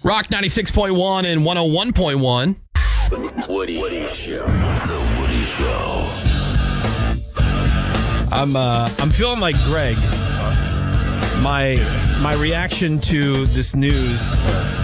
Rock 96.1 and 101.1. Woody Show. The Woody Show. I'm feeling like Greg. My reaction to this news,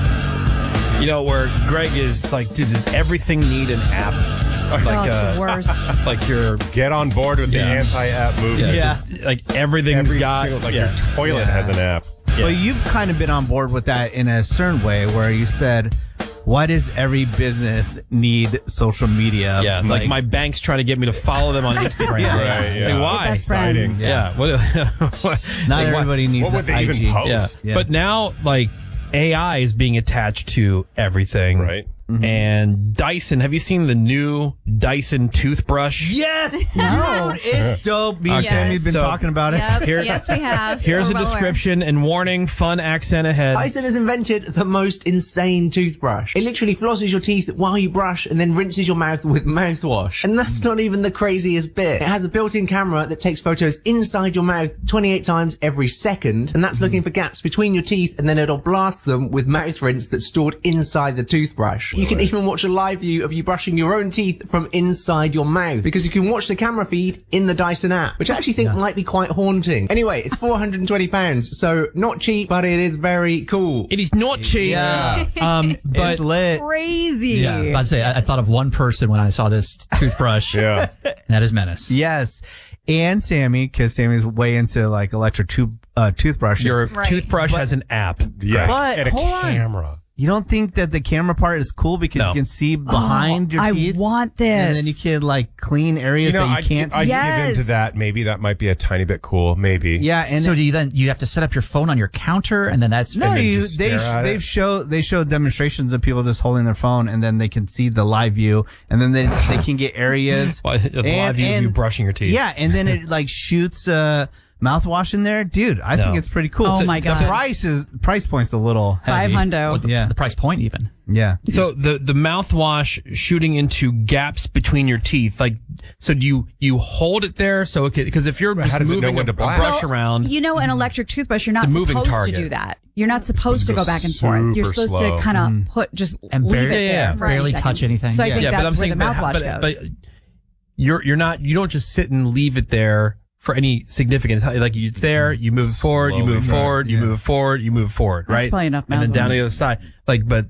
where Greg is like, dude, does everything need an app? It's the worst. Like your Get on board with the anti-app movement. like everything's got your toilet has an app. Yeah. Well, you've kind of been on board with that in a certain way where you said, why does every business need social media? Yeah, like my bank's trying to get me to follow them on Instagram. Right, yeah. Like, why? Exciting. Yeah. What, Not everybody needs what would they IG. even post? Yeah. But now, like, AI is being attached to everything. Right. Mm-hmm. And Dyson, have you seen the new Dyson toothbrush? Yes! Dude, it's dope. Me and Okay. Sammy've been So- talking about it. Yep. Here- Yes, we have. Here's a We're well aware. description and warning, fun accent ahead. Dyson has invented the most insane toothbrush. It literally flosses your teeth while you brush and then rinses your mouth with mouthwash. And that's not even the craziest bit. It has a built-in camera that takes photos inside your mouth 28 times every second, and that's looking for gaps between your teeth, and then it'll blast them with mouth rinse that's stored inside the toothbrush. You can even watch a live view of you brushing your own teeth from inside your mouth, because you can watch the camera feed in the Dyson app, which I actually think might be quite haunting. Anyway, it's £420, so not cheap, but it is very cool. It is not cheap. Yeah. But It's lit. Crazy. Yeah, I'd say I thought of one person when I saw this toothbrush. Yeah. And that is Menace. Yes. And Sammy, because Sammy's way into like electric toothbrushes. your Right. toothbrush has an app. Yeah. But and a hold on. camera. You don't think that the camera part is cool because No. you can see behind your I teeth? want this. And then you can like clean areas that you can't see. I'd give Yes. into that. Maybe that might be a tiny bit cool. Maybe. Yeah, and So do you have to set up your phone on your counter and then that's no, and then you, just they stare at they it? show demonstrations of people just holding their phone, and then they can see the live view, and then they can get areas. Well, the live view of you brushing your teeth. Yeah, and then it like shoots mouthwash in there, dude. I think it's pretty cool. Oh my God. The price point's a little heavy. $500. Yeah, the price point even. yeah. So the mouthwash shooting into gaps between your teeth, like, so do you hold it there? So, because if you're just how does it know moving when a to blast? brush around, You know, an electric toothbrush, you're not It's a moving supposed target. to do that. You're not supposed to go back and forth. You're super supposed slow. to kind of just And leave barely- it there for barely 80 touch seconds. anything. So I think but I'm that's where saying, the mouthwash but goes. you're not, you don't just sit and leave it there for any significance. Like, it's there, you move forward, you move Slowly forward, you move forward, you move forward, That's right? probably enough And then mouthwash. down the other side. Like, but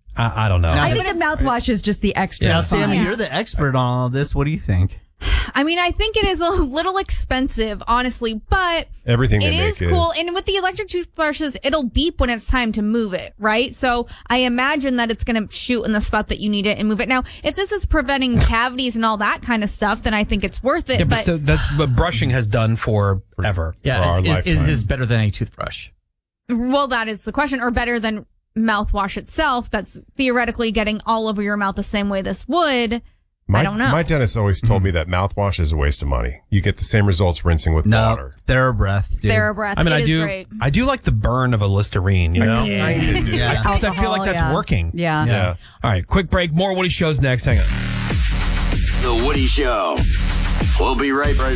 I don't know. I think the mouthwash is just the extra. Yeah. Now, Sammy, fun. you're the expert on all this. What do you think? I mean, I think it is a little expensive, honestly, but Everything it they is make cool. And with the electric toothbrushes, it'll beep when it's time to move it, right? So I imagine that it's going to shoot in the spot that you need it and move it. Now, if this is preventing cavities and all that kind of stuff, then I think it's worth it. Yeah, but but so that's what brushing has done forever. Yeah, our is lifetime. this better than a toothbrush? well, that is the question. Or better than mouthwash itself, that's theoretically getting all over your mouth the same way this would. I don't know. My dentist always told me that mouthwash is a waste of money. You get the same results rinsing with water. TheraBreath, dude. TheraBreath. I mean, it is great. I do like the burn of a Listerine, you know? Yeah. Because I feel like that's Alcohol, working. Yeah. Yeah. All right, quick break. More Woody Shows next. Hang on. The Woody Show. We'll be right back.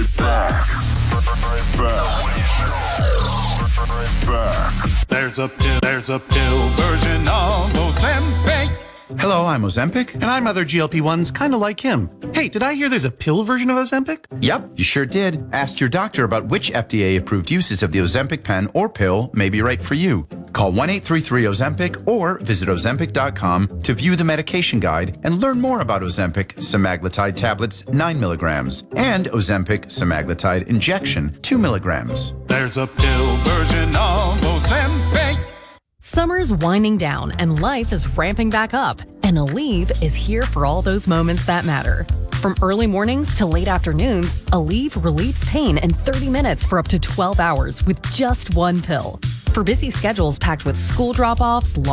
There's a pill version of Ozempic. Hello, I'm Ozempic. And I'm other GLP-1s kind of like him. Hey, did I hear there's a pill version of Ozempic? Yep, you sure did. Ask your doctor about which FDA-approved uses of the Ozempic pen or pill may be right for you. Call 1-833-OZEMPIC or visit Ozempic.com to view the medication guide and learn more about Ozempic semaglutide tablets 9 milligrams and Ozempic semaglutide injection 2 milligrams. There's a pill version of Ozempic. Summer's winding down and life is ramping back up. And Aleve is here for all those moments that matter. From early mornings to late afternoons, Aleve relieves pain in 30 minutes for up to 12 hours with just one pill. For busy schedules packed with school drop-offs,